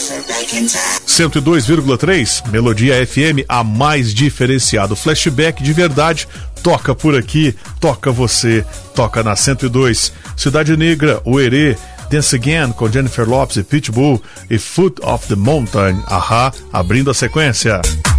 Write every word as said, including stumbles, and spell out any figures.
cento e dois vírgula três, Melodia F M, a mais diferenciado. Flashback de verdade, toca por aqui, toca você, toca na cento e dois. Cidade Negra, Uerê, Dance Again com Jennifer Lopez e Pitbull e Foot of the Mountain, Ahá, abrindo a sequência.